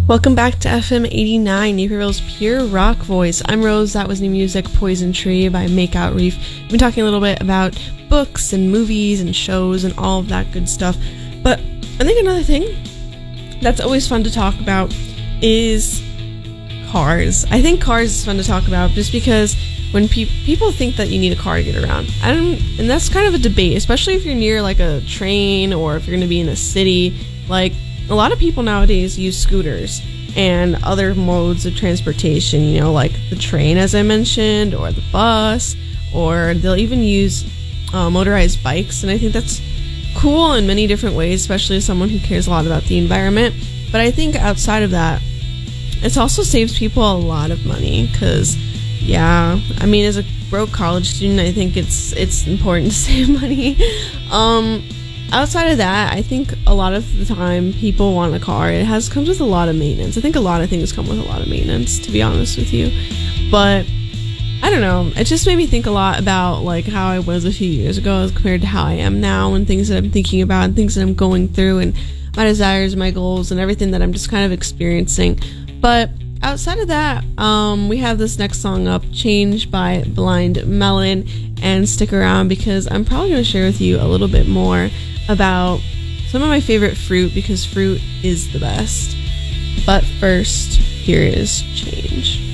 Welcome back to FM 89, Naperville's pure rock voice. I'm Rose. That was new music, Poison Tree by Make Out Reef. We've been talking a little bit about books and movies and shows and all of that good stuff. But I think another thing that's always fun to talk about is cars. I think cars is fun to talk about just because when people think that you need a car to get around, and that's kind of a debate, especially if you're near like a train or if you're going to be in a city. Like, a lot of people nowadays use scooters and other modes of transportation, you know, like the train, as I mentioned, or the bus, or they'll even use motorized bikes. And I think that's cool in many different ways, especially as someone who cares a lot about the environment. But I think outside of that, it also saves people a lot of money because, yeah, I mean, as a broke college student, I think it's important to save money. Outside of that, I think a lot of the time people want a car. It comes with a lot of maintenance. I think a lot of things come with a lot of maintenance, to be honest with you. But I don't know. It just made me think a lot about like how I was a few years ago as compared to how I am now, and things that I'm thinking about and things that I'm going through and my desires, my goals, and everything that I'm just kind of experiencing. But outside of that, we have this next song up, Change by Blind Melon, and stick around because I'm probably going to share with you a little bit more about some of my favorite fruit because fruit is the best. But first, here is Change.